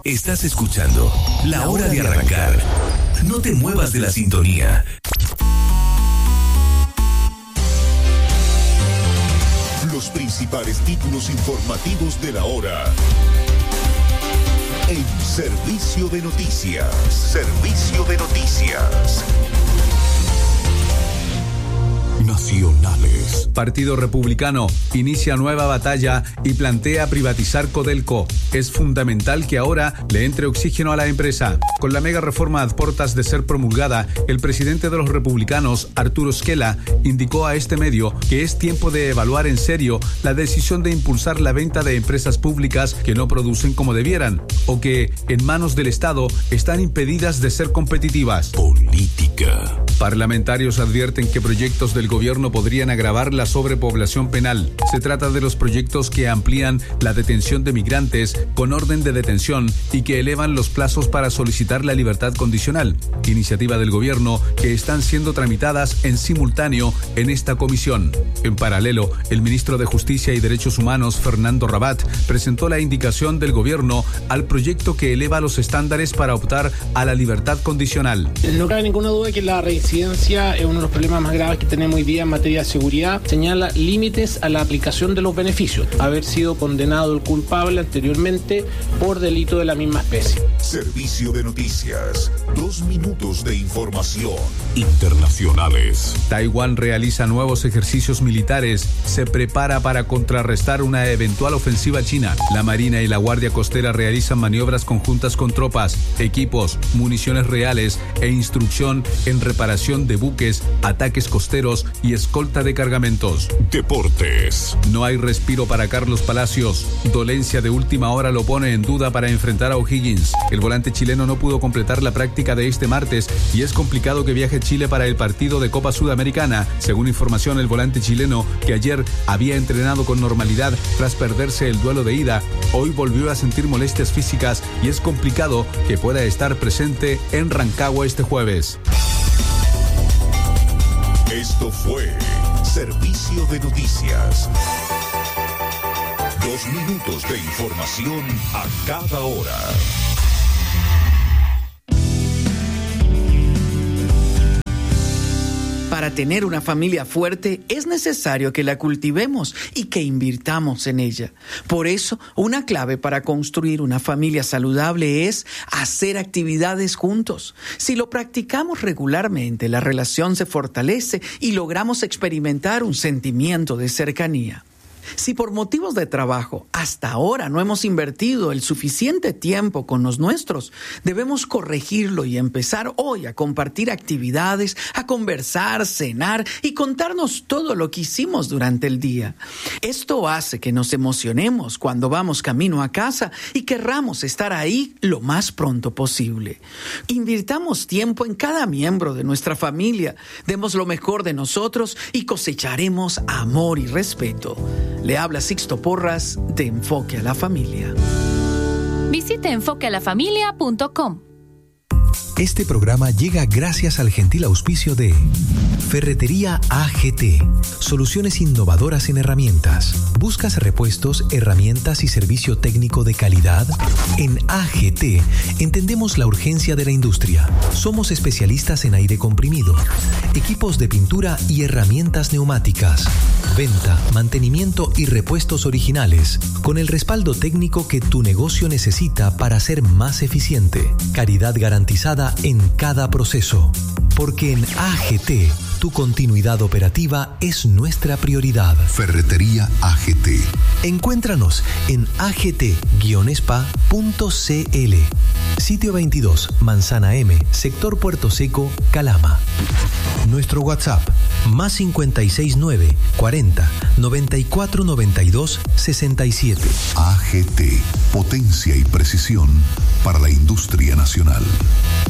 Estás escuchando La Hora de Arrancar. No te muevas de la sintonía. Los principales títulos informativos de la hora. En Servicio de Noticias. Servicio de Noticias. Nacionales. Partido Republicano inicia nueva batalla y plantea privatizar Codelco. Es fundamental que ahora le entre oxígeno a la empresa. Con la mega reforma a puertas de ser promulgada, el presidente de los republicanos, Arturo Skela, indicó a este medio que es tiempo de evaluar en serio la decisión de impulsar la venta de empresas públicas que no producen como debieran o que, en manos del Estado, están impedidas de ser competitivas. Política. Parlamentarios advierten que proyectos del gobierno podrían agravar la sobrepoblación penal. Se trata de los proyectos que amplían la detención de migrantes con orden de detención y que elevan los plazos para solicitar la libertad condicional. Iniciativa del gobierno que están siendo tramitadas en simultáneo en esta comisión. En paralelo, el ministro de Justicia y Derechos Humanos, Fernando Rabat, presentó la indicación del gobierno al proyecto que eleva los estándares para optar a la libertad condicional. No cabe ninguna duda que la reincidencia es uno de los problemas más graves que tenemos hoy día en materia de seguridad. Señala límites a la aplicación de los beneficios. Haber sido condenado el culpable anteriormente por delito de la misma especie. Servicio de Noticias. 2 minutos de información. Internacionales. Taiwán realiza nuevos ejercicios militares. Se prepara para contrarrestar una eventual ofensiva china. La Marina y la Guardia Costera realizan maniobras conjuntas con tropas, equipos, municiones reales e instrucción en reparación de buques, ataques costeros y escolta de cargamentos. Deportes. No hay respiro para Carlos Palacios. Dolencia de última hora lo pone en duda para enfrentar a O'Higgins. El volante chileno no pudo completar la práctica de este martes y es complicado que viaje a Chile para el partido de Copa Sudamericana. Según información, el volante chileno, que ayer había entrenado con normalidad tras perderse el duelo de ida, hoy volvió a sentir molestias físicas y es complicado que pueda estar presente en Rancagua este jueves. Esto fue Servicio de Noticias. 2 minutos de información a cada hora. Para tener una familia fuerte es necesario que la cultivemos y que invirtamos en ella. Por eso, una clave para construir una familia saludable es hacer actividades juntos. Si lo practicamos regularmente, la relación se fortalece y logramos experimentar un sentimiento de cercanía. Si por motivos de trabajo hasta ahora no hemos invertido el suficiente tiempo con los nuestros, debemos corregirlo y empezar hoy a compartir actividades, a conversar, cenar y contarnos todo lo que hicimos durante el día. Esto hace que nos emocionemos cuando vamos camino a casa y querramos estar ahí lo más pronto posible. Invirtamos tiempo en cada miembro de nuestra familia, demos lo mejor de nosotros y cosecharemos amor y respeto. Le habla Sixto Porras de Enfoque a la Familia. Visite enfoquealafamilia.com. Este programa llega gracias al gentil auspicio de Ferretería AGT, soluciones innovadoras en herramientas. ¿Buscas repuestos, herramientas y servicio técnico de calidad? En AGT entendemos la urgencia de la industria. Somos especialistas en aire comprimido, equipos de pintura y herramientas neumáticas. Venta, mantenimiento y repuestos originales, con el respaldo técnico que tu negocio necesita para ser más eficiente. Calidad garantizada en cada proceso. Porque en AGT, tu continuidad operativa es nuestra prioridad. Ferretería AGT. Encuéntranos en agt-spa.cl. Sitio 22, Manzana M, sector Puerto Seco, Calama. Nuestro WhatsApp, más 569 40 94 92 67. AGT, potencia y precisión para la industria nacional.